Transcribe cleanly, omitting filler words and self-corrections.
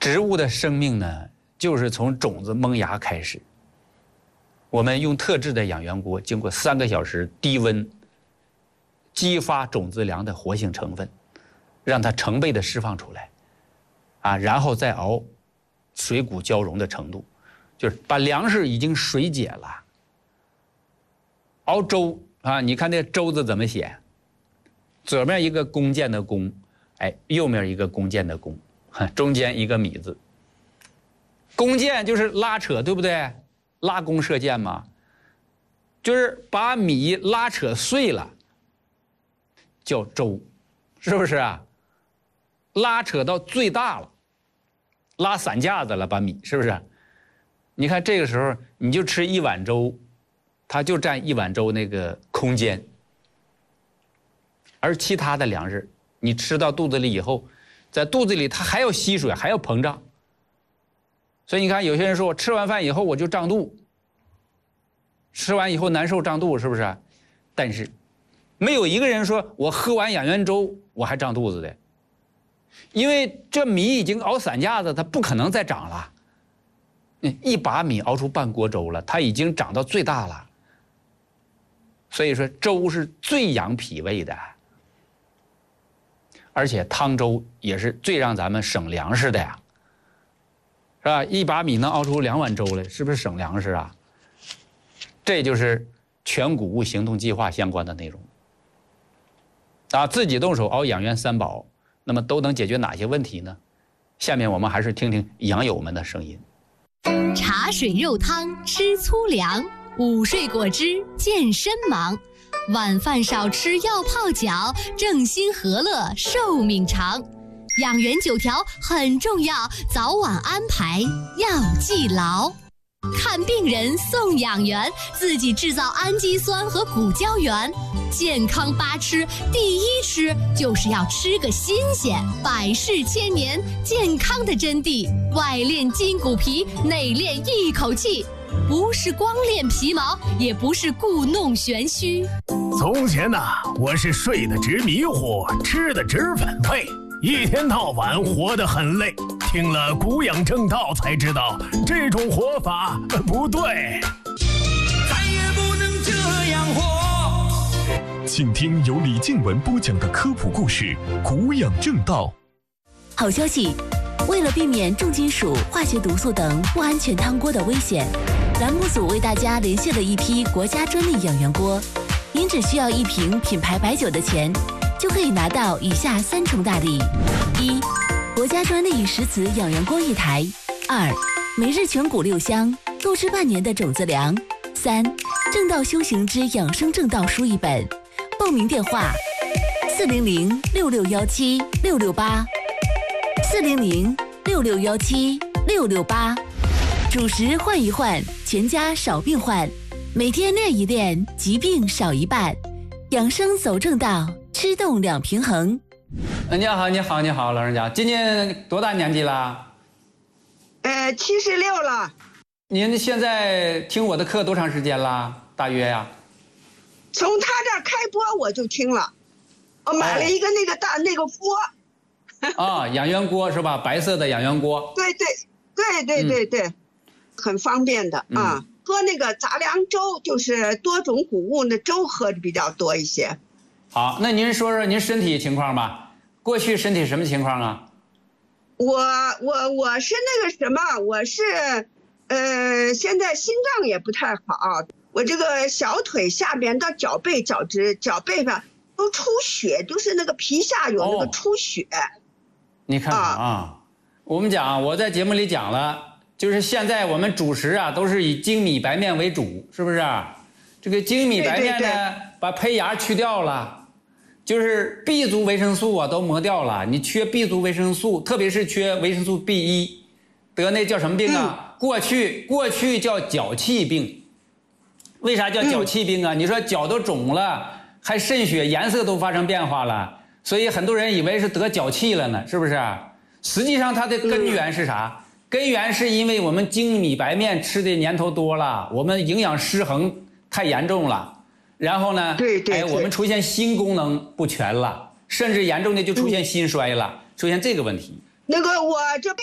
植物的生命呢，就是从种子萌芽开始。我们用特制的养源锅，经过3个小时低温激发种子粮的活性成分，让它成倍的释放出来，然后再熬水谷交融的程度，就是把粮食已经水解了。熬粥你看那粥字怎么写？左面一个弓箭的弓，右面一个弓箭的弓，中间一个米字。弓箭就是拉扯，对不对？拉弓射箭嘛，就是把米拉扯碎了，叫粥，是不是啊？拉扯到最大了，拉散架子了，把米是不是？你看这个时候你就吃1碗粥，它就占1碗粥那个空间，而其他的粮食你吃到肚子里以后，在肚子里它还要吸水，还要膨胀。所以你看有些人说我吃完饭以后我就胀肚，吃完以后难受胀肚，是不是？但是没有一个人说我喝完养元粥我还胀肚子的，因为这米已经熬散架子，它不可能再长了。1把米熬出半锅粥了，它已经长到最大了。所以说粥是最养脾胃的，而且汤粥也是最让咱们省粮食的呀，是吧？1把米能熬出2碗粥来，是不是省粮食啊？这就是全谷物行动计划相关的内容。自己动手熬养元3宝，那么都能解决哪些问题呢？下面我们还是听听养友们的声音。 茶水肉汤吃粗粮，午睡果汁健身忙，晚饭少吃药泡脚，正心和乐寿命长。养元9条很重要，早晚安排要记牢。看病人送养元，自己制造氨基酸和谷胶原。健康8吃，第1吃就是要吃个新鲜，百世千年健康的真谛。外练筋骨皮，内练一口气，不是光练皮毛，也不是故弄玄虚。 从前我是睡得直迷糊，吃得直反胃，一天到晚活得很累。听了谷养正道才知道，这种活法不对， 再也不能这样活。 请听由李静文播讲的科普故事《谷养正道》。 好消息！为了避免重金属、化学毒素等不安全汤锅的危险，栏目组为大家连线了一批国家专利养元锅。您只需要1瓶品牌白酒的钱，就可以拿到以下3重大礼：1、国家专利石子养元锅1台；2、每日全谷6箱，购置半年的种子粮；3、正道修行之养生正道书1本。报名电话：400-6617-668，400-6617-668。主食换一换，全家少病患。每天练一练，疾病少一半。养生走正道，吃动2平衡。 你好，你好，你好，老人家，今年多大年纪了 ？76了。 您现在听我的课多长时间了？大约呀？ 从他这儿开播我就听了，我买了一个那个大那个锅。 养元锅是吧？白色的养元锅。 对，很方便的啊。喝那个杂粮粥，就是多种谷物的粥喝的比较多一些。 好，那您说说您身体情况吧。过去身体什么情况啊？ 我是那个什么，我是现在心脏也不太好，我这个小腿下边到脚背脚背上都出血，就是那个皮下有那个出血。 你看看我们讲，我在节目里讲了，就是现在我们主食都是以精米白面为主，是不是？这个精米白面呢，把胚芽去掉了，就是 B 族维生素都磨掉了。你缺 B 族维生素，特别是缺维生素 B1， 得那叫什么病啊？过去叫脚气病。为啥叫脚气病啊？你说脚都肿了，还渗血，颜色都发生变化了，所以很多人以为是得脚气了呢，是不是？实际上它的根源是啥？根源是因为我们精米白面吃的年头多了，我们营养失衡太严重了，然后呢，我们出现心功能不全了，甚至严重的就出现心衰了，出现这个问题。 那个我这